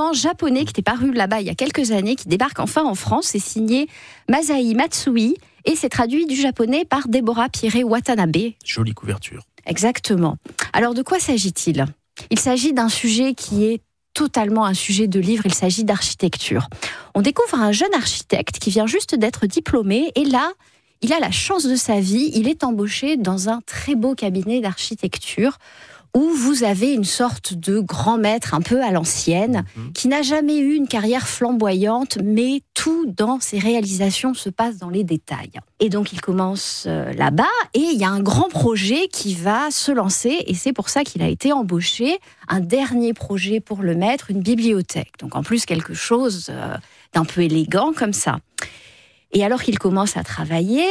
roman japonais qui était paru là-bas il y a quelques années, qui débarque enfin en France. C'est signé Masai Matsui et c'est traduit du japonais par Deborah Pierre Watanabe. Jolie couverture. Exactement. Alors de quoi s'agit-il ? Il s'agit d'un sujet qui est totalement un sujet de livre, il s'agit d'architecture. On découvre un jeune architecte qui vient juste d'être diplômé et là, il a la chance de sa vie, il est embauché dans un très beau cabinet d'architecture où vous avez une sorte de grand maître un peu à l'ancienne, qui n'a jamais eu une carrière flamboyante, mais tout dans ses réalisations se passe dans les détails. Et donc il commence là-bas, et il y a un grand projet qui va se lancer, et c'est pour ça qu'il a été embauché. Un dernier projet pour le maître, une bibliothèque. Donc en plus quelque chose d'un peu élégant comme ça. Et alors qu'il commence à travailler,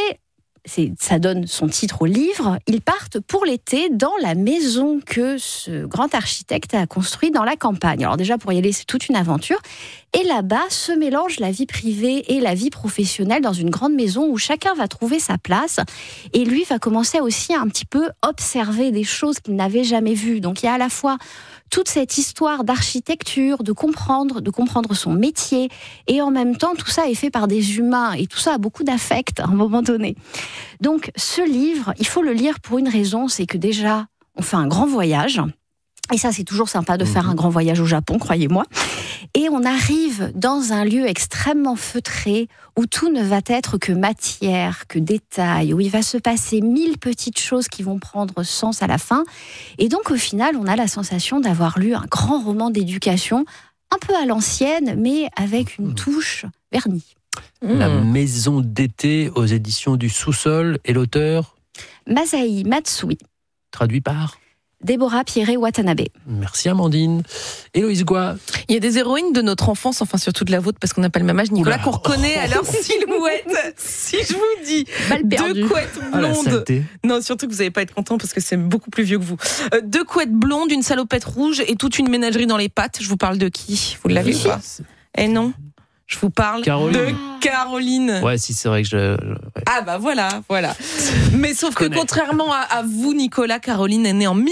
ça donne son titre au livre, ils partent pour l'été dans la maison que ce grand architecte a construite dans la campagne. Alors déjà, pour y aller, c'est toute une aventure. Et là-bas, se mélange la vie privée et la vie professionnelle dans une grande maison où chacun va trouver sa place. Et lui va commencer aussi à un petit peu observer des choses qu'il n'avait jamais vues. Donc il y a à la fois toute cette histoire d'architecture, de comprendre son métier, et en même temps, tout ça est fait par des humains, et tout ça a beaucoup d'affect à un moment donné. Donc, ce livre, il faut le lire pour une raison, c'est que déjà, on fait un grand voyage, et ça, c'est toujours sympa de faire un grand voyage au Japon, croyez-moi, et on arrive dans un lieu extrêmement feutré, où tout ne va être que matière, que détail, où il va se passer 1000 petites choses qui vont prendre sens à la fin. Et donc, au final, on a la sensation d'avoir lu un grand roman d'éducation, un peu à l'ancienne, mais avec une touche vernie. La maison d'été aux éditions du Sous-sol, et l'auteur Masai Matsui. Traduit par Deborah Pierre Watanabe. Merci Amandine. Héloïse Goua. Il y a des héroïnes de notre enfance, enfin surtout de la vôtre, parce qu'on n'a pas le même âge, Nicolas, qu'on reconnaît à leur silhouette. Si je vous dis deux couettes blondes. Non, surtout que vous n'allez pas être content parce que c'est beaucoup plus vieux que vous. Deux couettes blondes, une salopette rouge et toute une ménagerie dans les pattes. Je vous parle de qui ? Vous l'avez pas ? Eh non. Je vous parle de Caroline. Ouais, si, c'est vrai que ouais. Ah bah voilà. Mais sauf que contrairement à vous, Nicolas, Caroline est née en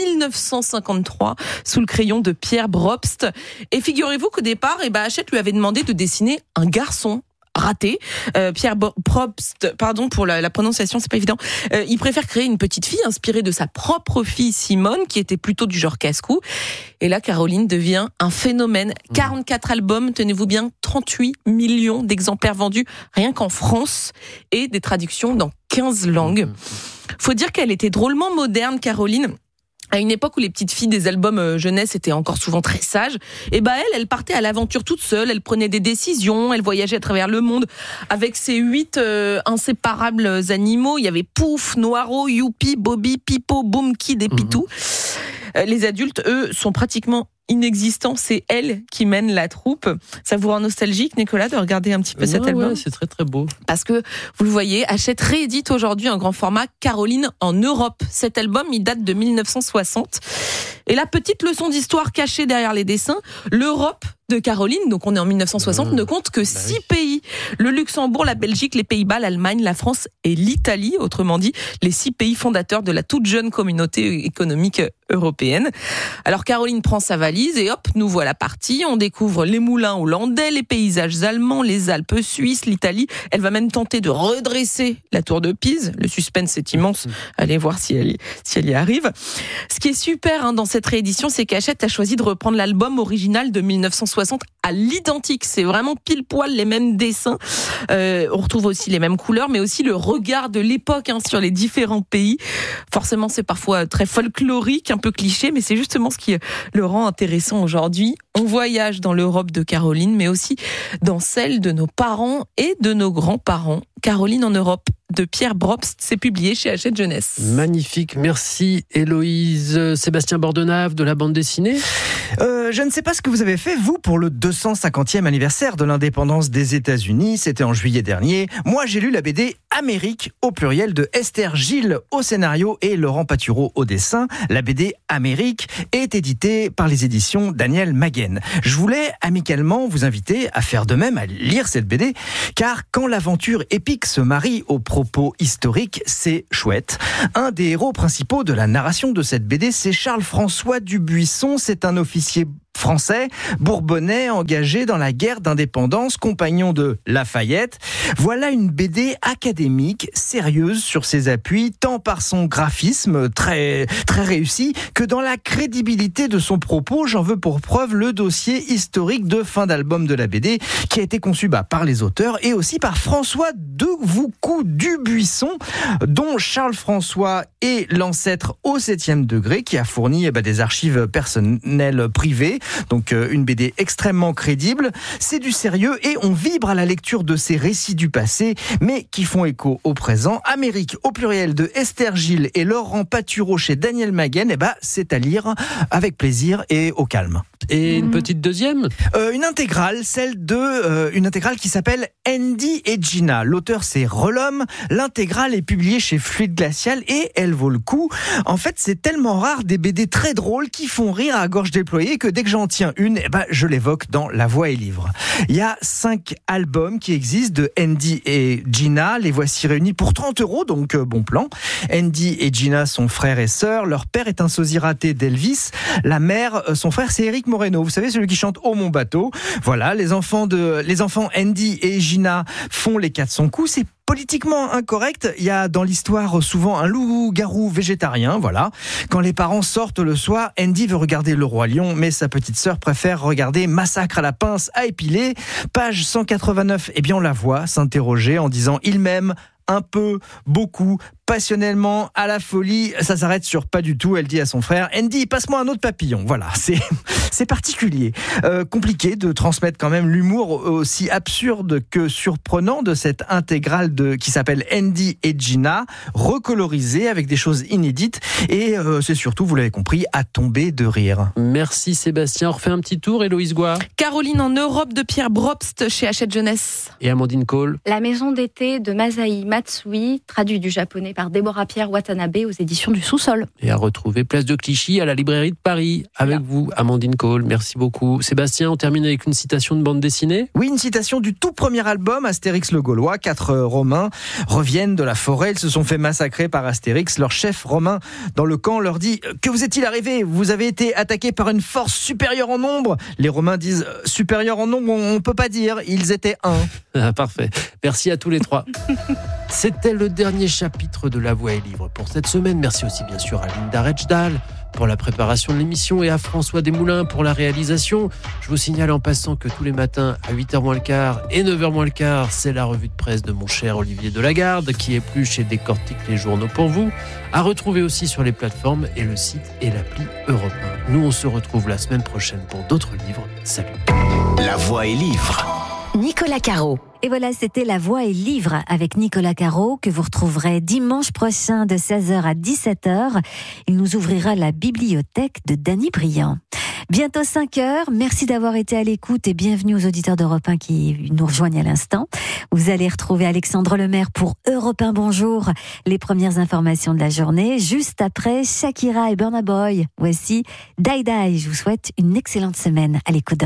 1953 sous le crayon de Pierre Probst. Et figurez-vous qu'au départ, Hachette lui avait demandé de dessiner un garçon. Raté. Pierre Probst, pardon pour la prononciation, c'est pas évident. Il préfère créer une petite fille inspirée de sa propre fille Simone, qui était plutôt du genre casse-cou. Et là, Caroline devient un phénomène. 44 albums, tenez-vous bien, 38 millions d'exemplaires vendus rien qu'en France et des traductions dans 15 langues. Faut dire qu'elle était drôlement moderne, Caroline. À une époque où les petites filles des albums jeunesse étaient encore souvent très sages, elle partait à l'aventure toute seule, elle prenait des décisions, elle voyageait à travers le monde avec ses 8 inséparables animaux. Il y avait Pouf, Noiro, Youpi, Bobby, Pipo, Boom Kid et Pitou. Les adultes, eux, sont pratiquement inexistants. C'est elle qui mène la troupe. Ça vous rend nostalgique, Nicolas, de regarder un petit peu cet album ? Ouais, c'est très très beau. Parce que, vous le voyez, Hachette réédite aujourd'hui un grand format Caroline en Europe. Cet album, il date de 1960. Et la petite leçon d'histoire cachée derrière les dessins, l'Europe de Caroline, donc on est en 1960, ne compte que 6 pays. Le Luxembourg, la Belgique, les Pays-Bas, l'Allemagne, la France et l'Italie, autrement dit, les 6 pays fondateurs de la toute jeune communauté économique européenne. Alors Caroline prend sa valise et hop, nous voilà partis. On découvre les moulins hollandais, les paysages allemands, les Alpes suisses, l'Italie. Elle va même tenter de redresser la tour de Pise. Le suspense est immense. Allez voir si elle y arrive. Ce qui est super dans cette réédition, c'est qu'Hachette a choisi de reprendre l'album original de 1960 à l'identique. C'est vraiment pile poil les mêmes dessins. On retrouve aussi les mêmes couleurs, mais aussi le regard de l'époque sur les différents pays. Forcément, c'est parfois très folklorique, un peu cliché, mais c'est justement ce qui le rend intéressant aujourd'hui. On voyage dans l'Europe de Caroline, mais aussi dans celle de nos parents et de nos grands-parents. Caroline en Europe, de Pierre Probst, c'est publié chez Hachette Jeunesse. Magnifique, merci Héloïse. Sébastien Bordenave de la bande dessinée. Je ne sais pas ce que vous avez fait, vous, pour le 250e anniversaire de l'indépendance des États-Unis. C'était en juillet dernier. Moi, j'ai lu la BD Amérique, au pluriel, de Esther Gilles au scénario et Laurent Patureau au dessin. La BD Amérique est éditée par les éditions Daniel Maguen. Je voulais amicalement vous inviter à faire de même, à lire cette BD, car quand l'aventure épique se marie aux propos historiques, c'est chouette. Un des héros principaux de la narration de cette BD, c'est Charles-François Dubuisson. C'est un officier français, bourbonnais engagé dans la guerre d'indépendance, compagnon de Lafayette. Voilà une BD académique, sérieuse sur ses appuis, tant par son graphisme très, très réussi que dans la crédibilité de son propos. J'en veux pour preuve le dossier historique de fin d'album de la BD qui a été conçu par les auteurs et aussi par François Devoucoux Dubuisson, dont Charles François est l'ancêtre au 7e degré, qui a fourni des archives personnelles privées. Donc une BD extrêmement crédible. C'est du sérieux et on vibre à la lecture de ces récits du passé, mais qui font écho au présent. Amérique au pluriel de Esther Gilles et Laurent Patureau chez Daniel Maguen, c'est à lire avec plaisir et au calme. Et une petite deuxième une intégrale, une intégrale qui s'appelle Andy et Gina. L'auteur c'est Relhomme. L'intégrale est publiée chez Fluide Glacial et elle vaut le coup. En fait, c'est tellement rare des BD très drôles qui font rire à gorge déployée que dès que j'en tiens une, je l'évoque dans La Voix et Livre. Il y a 5 albums qui existent de Andy et Gina. Les voici réunis pour 30 €, donc bon plan. Andy et Gina sont frères et sœurs. Leur père est un sosie raté d'Elvis. La mère, son frère, c'est Éric Moreno. Vous savez, celui qui chante Oh mon bateau. Voilà, les enfants Andy et Gina font les 400 coups. C'est politiquement incorrect. Il y a dans l'histoire souvent un loup-garou végétarien, voilà. Quand les parents sortent le soir, Andy veut regarder Le Roi Lion, mais sa petite sœur préfère regarder Massacre à la pince à épiler. Page 189, on la voit s'interroger en disant « Il m'aime ». Un peu, beaucoup, passionnellement, à la folie. Ça s'arrête sur pas du tout. Elle dit à son frère, Andy, passe-moi un autre papillon. Voilà, c'est particulier. Compliqué de transmettre quand même l'humour aussi absurde que surprenant de cette intégrale qui s'appelle Andy et Gina, recolorisée avec des choses inédites. Et c'est surtout, vous l'avez compris, à tomber de rire. Merci Sébastien. On refait un petit tour, Héloïse Goua. Caroline en Europe de Pierre Brobst chez Hachette Jeunesse. Et Amandine Cole. La maison d'été de Masai Matsui, traduit du japonais par Déborah Pierre Watanabe aux éditions du Sous-Sol. Et à retrouver place de Clichy à la librairie de Paris. Avec vous, Amandine Cole. Merci beaucoup. Sébastien, on termine avec une citation de bande dessinée. Oui, une citation du tout premier album, Astérix le Gaulois. 4 Romains reviennent de la forêt. Ils se sont fait massacrer par Astérix. Leur chef romain dans le camp leur dit « Que vous est-il arrivé ? Vous avez été attaqué par une force supérieure en nombre ?» Les Romains disent « Supérieure en nombre, on ne peut pas dire. Ils étaient 1. » Ah, parfait. Merci à tous les 3. C'était le dernier chapitre de La Voix et Livre pour cette semaine. Merci aussi bien sûr à Linda Rechdal pour la préparation de l'émission et à François Desmoulins pour la réalisation. Je vous signale en passant que tous les matins à 8h moins le quart et 9h moins le quart, c'est la revue de presse de mon cher Olivier Delagarde qui épluche et décortique les journaux pour vous. À retrouver aussi sur les plateformes et le site et l'appli Europe 1. Nous, on se retrouve la semaine prochaine pour d'autres livres. Salut. La Voix et Livre. Nicolas Caro. Et voilà, c'était La Voix et Livre avec Nicolas Caro que vous retrouverez dimanche prochain de 16h à 17h. Il nous ouvrira la bibliothèque de Dany Briand. Bientôt 5h. Merci d'avoir été à l'écoute et bienvenue aux auditeurs d'Europe 1 qui nous rejoignent à l'instant. Vous allez retrouver Alexandre Lemaire pour Europe 1 Bonjour, les premières informations de la journée. Juste après, Shakira et Burna Boy. Voici Die Die. Je vous souhaite une excellente semaine à l'écoute d'Europe 1.